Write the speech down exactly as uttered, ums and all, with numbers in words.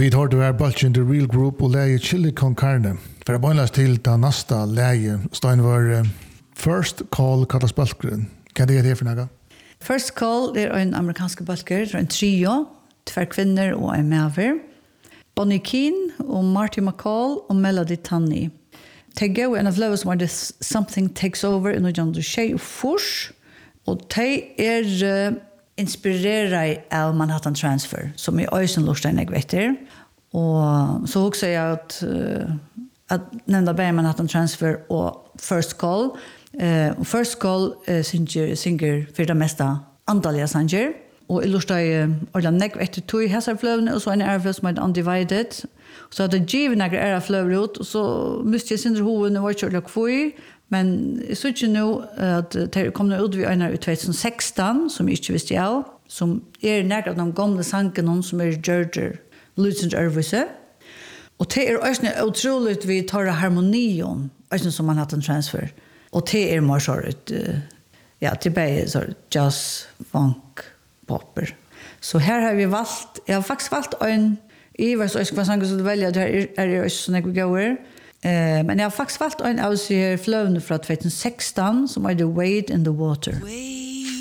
Vi tar det här Bulging the Real Group och läge Chili con Carne. För att börja till det nästa läge, Stein var uh, First Call kallas Bulgren. Kan det ge för något? First Call är en amerikansk bulker, en trio, två kvinnor och en mäver. Bonnie Keane och Marty McCall och Melody Tunney. De går en av löven som var det Something Takes Over i nittonhundra tjugofyra och de är uh, inspirerade av Manhattan Transfer som i Ösen Lorstein jag vet det. Och så också jag att uh, att nämnda bär Manhattan Transfer och First Call. Uh, First Call uh, singer, singer för det mesta andaliga sanger. Och illustrera orda neck efter två häsar flövne och så en ärflöv som är undivided. Så att det giver några ära flöver ut och så måste jag syndra hoven och var körda kvoi. Men jag såg ju nu att det kom ut vid en tjugo sexton som jag inte visste jag. Som är några av de gamla sanken som är George Lutzen Irvise. Och det är också otroligt vi tar harmonion. Också som man haft en transfer. Och det är mer så att ja, tillbaka så jazz, funk, popper. Så här har vi valt, jag har faktiskt valt en, i vad jag ska säga så det välja, det här är det så när vi går. Eh, men jag har faktiskt valt en av sig flövne från tjugo sexton som är The Wade in the Water. Wade.